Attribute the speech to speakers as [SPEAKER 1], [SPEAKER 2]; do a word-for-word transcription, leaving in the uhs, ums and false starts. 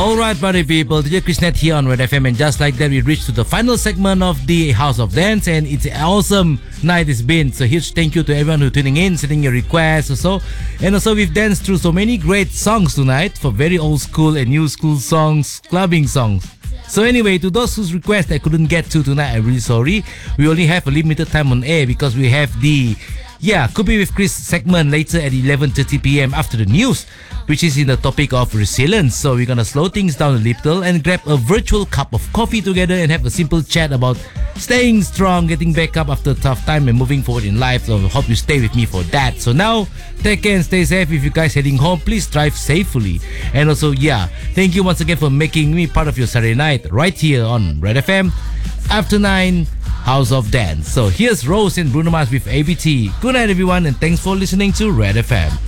[SPEAKER 1] Alright, party people, D J Krishnet here on Red F M, and just like that, we reached to the final segment of the House of Dance, and it's an awesome night it's been. So huge thank you to everyone who's tuning in, sending your requests or so. And also we've danced through so many great songs tonight, for very old school and new school songs, clubbing songs. So anyway, to those whose requests I couldn't get to tonight, I'm really sorry. We only have a limited time on air because we have the Yeah, Could Be With Chris segment later at eleven thirty p.m. after the news, which is in the topic of resilience. So we're gonna slow things down a little and grab a virtual cup of coffee together and have a simple chat about staying strong, getting back up after a tough time and moving forward in life. So I hope you stay with me for that. So now, take care and stay safe. If you guys heading home, please drive safely. And also, yeah, thank you once again for making me part of your Saturday night right here on Red F M. After nine, House of Dance. So here's Rose and Bruno Mars with A B T. Good night everyone, and thanks for listening to Red F M.